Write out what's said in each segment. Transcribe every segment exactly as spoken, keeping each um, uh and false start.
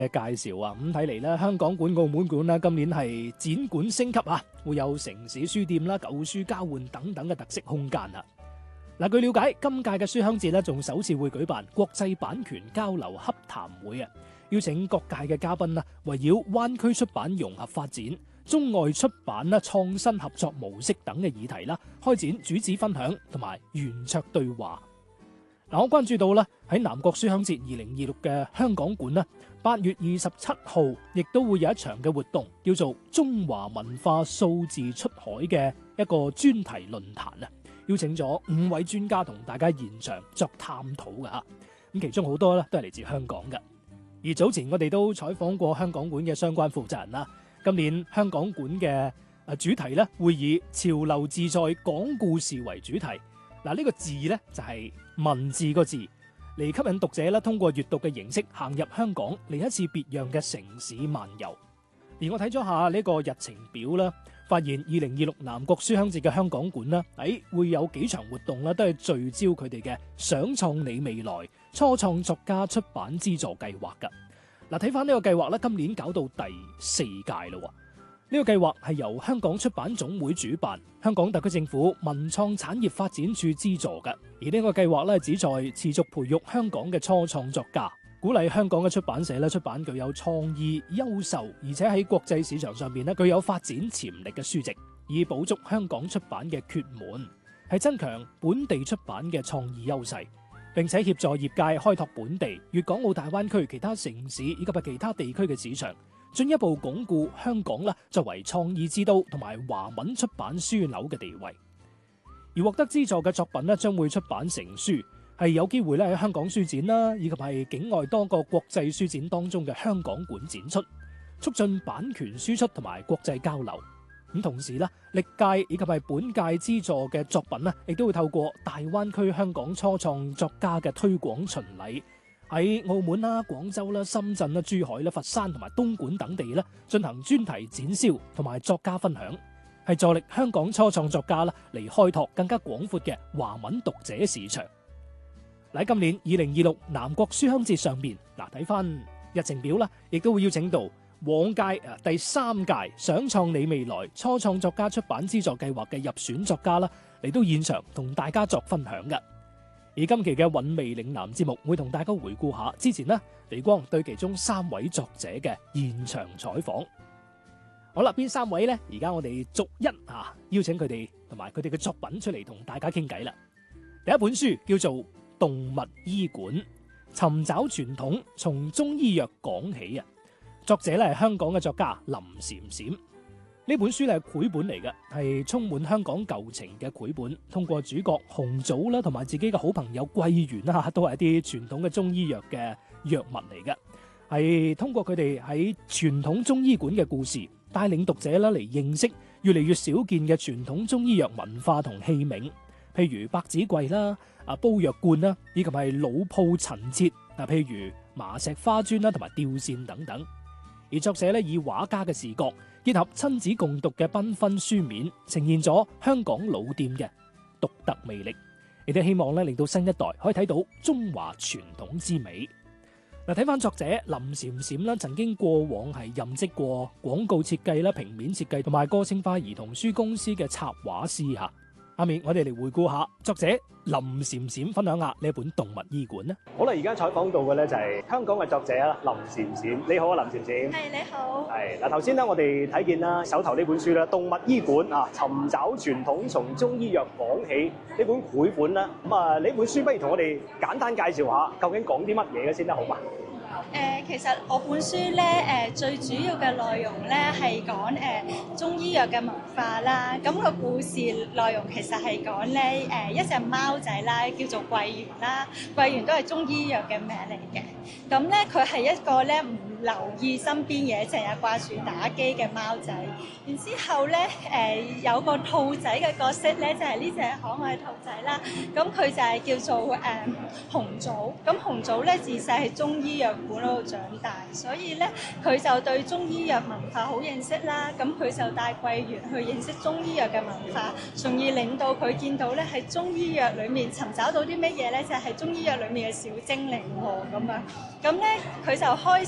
嘅介紹啊，咁睇嚟咧，香港館、澳門館啦，今年係展館升級啊，會有城市書店啦、舊書交換等等嘅特色空間啊。嗱，據了解，今屆嘅書香節咧，仲首次會舉辦國際版權交流洽談會啊，邀請各界嘅嘉賓啦，圍繞灣區出版融合發展、中外出版啦、創新合作模式等嘅議題啦，開展主旨分享同埋圓桌對話。嗱，我關注到啦，喺南國書香節二零二六嘅香港館啦，八月二十七號亦都會有一場嘅活動，叫做中華文化數字出海嘅一個專題論壇啊，邀請咗五位專家同大家現場作探討噶吓，咁其中好多咧都係嚟自香港嘅。而早前我哋都採訪過香港館嘅相關負責人啦，今年香港館嘅誒主題咧會以潮流自在講故事為主題。嗱，呢個字呢，就係文字個字，嚟吸引讀者啦，通過閱讀嘅形式行入香港，嚟一次別樣嘅城市漫遊。而我睇咗下呢個日程表啦，發現二零二六南國書香節嘅香港館啦，誒會有幾場活動啦，都係聚焦佢哋嘅想創你未來初創作家出版資助計劃噶。嗱，睇翻呢個計劃咧，今年搞到第四屆咯。呢個計劃係由香港出版總會主辦，香港特區政府文創產業發展處資助嘅。而呢個計劃咧，旨在持續培育香港嘅初創作家，鼓勵香港嘅出版社咧出版具有創意、優秀而且喺國際市場上邊咧具有發展潛力嘅書籍，以補足香港出版嘅缺門，係增強本地出版嘅創意優勢，並且協助業界開拓本地、粵港澳大灣區其他城市以及係其他地區嘅市場，進一步鞏固香港啦作為創意之都同埋華文出版樞紐嘅地位。而獲得資助嘅作品咧，將會出版成書，係有機會咧喺香港書展啦，以及係境外多個國際書展當中嘅香港館展出，促進版權輸出同埋國際交流。咁同時咧，歷屆以及係本屆資助嘅作品咧，亦都會透過大灣區香港初創作家嘅推廣巡禮，喺澳門啦、廣州啦、深圳啦、珠海啦、佛山同埋東莞等地咧，進行專題展銷同埋作家分享，係助力香港初創作家啦嚟開拓更加廣闊嘅華文讀者市場。喺今年二零二六南國書香節上面，嗱睇翻日程表啦，亦都會邀請到往屆啊第三屆想創你未來初創作家出版資助計劃嘅入選作家啦，嚟到現場同大家作分享嘅。而今期嘅韻味嶺南節目會同大家回顧下之前呢，李光對其中三位作者嘅現場採訪。好啦，邊三位呢？而家我哋逐一啊邀請佢哋同埋佢哋嘅作品出嚟同大家傾偈啦。第一本書叫做《動物醫館》，尋找傳統從中醫藥講起啊。作者咧係香港嘅作家林閃閃。呢本書咧係繪本嚟嘅，係充滿香港舊情嘅繪本。通過主角紅棗啦，同埋自己嘅好朋友桂圓啦，都係一啲傳統嘅中醫藥嘅藥物嚟嘅。係通過佢哋喺傳統中醫館嘅故事，帶領讀者啦嚟認識越嚟越少見嘅傳統中醫藥文化同器皿，譬如百子櫃啦、啊煲藥罐啦，以及係老鋪陳設啊，譬如麻石花磚啦，同埋吊扇等等。而作者咧以畫家嘅視覺，結合親子共讀嘅繽紛書面，呈現咗香港老店嘅獨特魅力，亦都希望咧令到新一代可以睇到中華傳統之美。嗱，睇翻作者林閃閃啦，曾經過往係任職過廣告設計啦、平面設計同埋個性化兒童書公司嘅插畫師吓。下面我哋嚟回顧下作者林閃閃分享下呢本《動物醫館》咧。好啦，而家採訪到嘅咧就係香港嘅作者啊，林閃閃。你好啊，林閃閃。 係，你好。 係嗱，頭先咧我哋睇見啦，手頭呢本書咧《動物醫館》啊，尋找傳統從中醫藥講起呢本繪本啦。咁啊，呢本書不如同我哋簡單介紹下，究竟講啲乜嘢嘅先得，好嘛？ 誒、呃，其實我本書咧，誒、呃、最主要嘅內容咧係講誒中醫藥嘅文化啦。咁、那個故事內容其實係講咧，誒、呃、一隻貓仔啦，叫做桂圓啦。桂圓都係中醫藥嘅名嚟嘅。咁咧，佢係一個咧唔留意身邊嘢，淨係掛住打機嘅貓仔。然之後咧，誒、呃、有個兔仔嘅角色咧，就係呢隻可愛兔仔啦。咁佢就係叫做誒、呃、紅棗。咁紅棗咧自細係中醫藥館嗰度長大，所以咧佢就對中醫藥文化好認識啦。咁佢就帶桂圓去認識中醫藥嘅文化，從而令到佢見到咧喺中醫藥裏面尋找到啲乜嘢咧，就係、是、中醫藥裏面嘅小精靈喎咁樣。咁咧佢就開始咧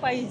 貴完